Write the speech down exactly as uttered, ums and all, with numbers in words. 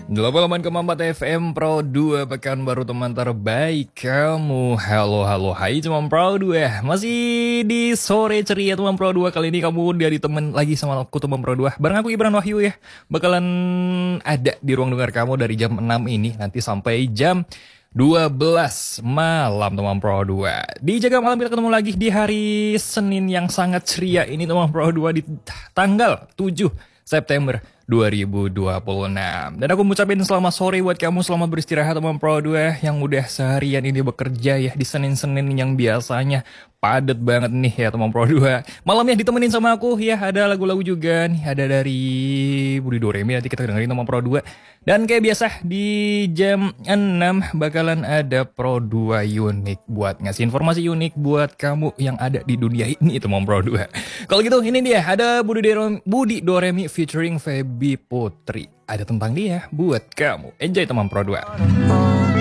delapan puluh delapan koma empat F M Pro dua Pekanbaru, teman terbaik kamu. Halo halo hai teman Pro dua. Masih di sore ceria teman Pro dua. Kali ini kamu udah ditemen lagi sama aku teman Pro dua. Bareng aku Ibran Wahyu ya. Bakalan ada di ruang dengar kamu dari jam enam ini nanti sampai jam dua belas malam teman Pro dua. Di Jaga Malam kita ketemu lagi di hari Senin yang sangat ceria ini teman Pro dua, di tanggal tujuh September dua ribu dua puluh enam. Dan aku ngucapin selamat sore buat kamu, selamat beristirahat teman Pro dua yang udah seharian ini bekerja ya di Senin-Senin yang biasanya padet banget nih ya teman Pro dua. Malamnya ditemenin sama aku ya, ada lagu-lagu juga nih, ada dari Budi Doremi nanti kita dengerin teman Pro dua. Dan kayak biasa di jam enam bakalan ada Pro dua unik buat ngasih informasi unik buat kamu yang ada di dunia ini teman Pro dua. Kalau gitu ini dia ada Budi Doremi, Budi Doremi featuring Feby Putri. Ada tentang dia buat kamu. Enjoy teman Pro dua.